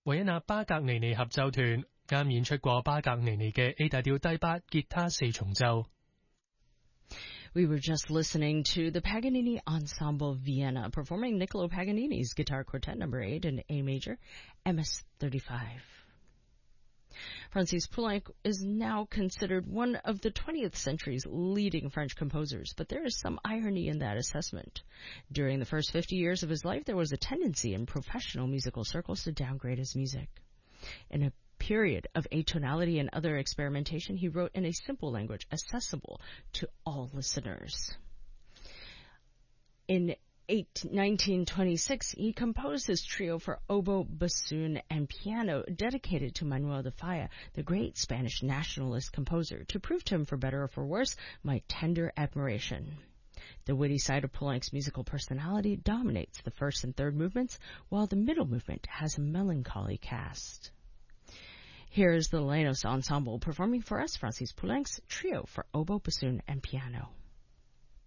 維也納巴格尼尼合奏團啱演出過巴格尼尼嘅 A 大調第8吉他四重奏。 We were just listening to the Paganini Ensemble Vienna performing Niccolo Paganini's Guitar Quartet No. 8 in A major, MS-35. Francis Poulenc is now considered one of the 20th century's leading French composers, but there is some irony in that assessment. During the first 50 years of his life, there was a tendency in professional musical circles to downgrade his music. In a period of atonality and other experimentation, he wrote in a simple language accessible to all listeners. In 1926, he composed his trio for oboe, bassoon, and piano, dedicated to Manuel de Falla, the great Spanish nationalist composer, to prove to him, for better or for worse, my tender admiration. The witty side of Poulenc's musical personality dominates the first and third movements, while the middle movement has a melancholy cast. Here is the Lenos Ensemble performing for us Francis Poulenc's trio for oboe, bassoon, and piano.